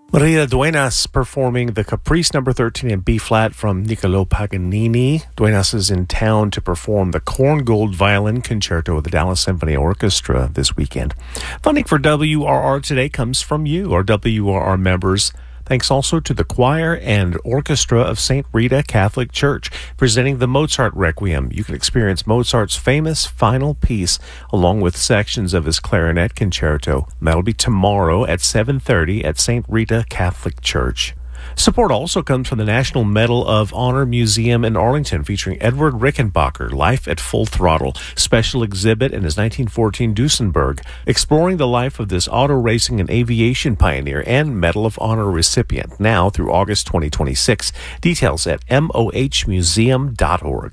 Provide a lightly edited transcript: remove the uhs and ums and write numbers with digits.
Maria Duenas performing the Caprice number 13 in B-flat from Niccolò Paganini. Duenas is in town to perform the Korngold Violin Concerto with the Dallas Symphony Orchestra this weekend. Funding for WRR today comes from you, our WRR members. Thanks also to the choir and orchestra of St. Rita Catholic Church, presenting the Mozart Requiem. You can experience Mozart's famous final piece, along with sections of his clarinet concerto. That'll be tomorrow at 7:30 at St. Rita Catholic Church. Support also comes from the National Medal of Honor Museum in Arlington, featuring Edward Rickenbacker, Life at Full Throttle, special exhibit in his 1914 Duesenberg, exploring the life of this auto racing and aviation pioneer and Medal of Honor recipient, now through August 2026. Details at mohmuseum.org.